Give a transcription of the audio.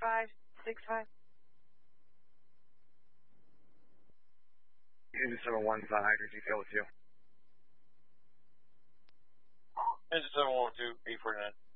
565. Engine 715, hydrogen detail with you. Engine 712, 849.